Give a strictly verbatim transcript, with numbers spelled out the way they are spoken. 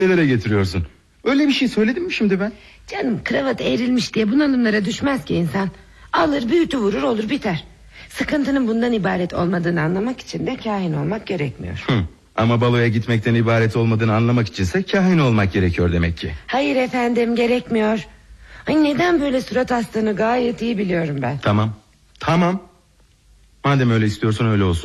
nelere getiriyorsun? Öyle bir şey söyledim mi şimdi ben? Canım, kravat eğrilmiş diye bunalımlara düşmez ki insan. Alır büyütü vurur olur biter. Sıkıntının bundan ibaret olmadığını anlamak için de kahin olmak gerekmiyor. Hı. Ama baloya gitmekten ibaret olmadığını anlamak içinse kahin olmak gerekiyor demek ki. Hayır efendim, gerekmiyor. Ay, neden böyle surat astığını gayet iyi biliyorum ben. Tamam. Tamam. Madem öyle istiyorsun öyle olsun.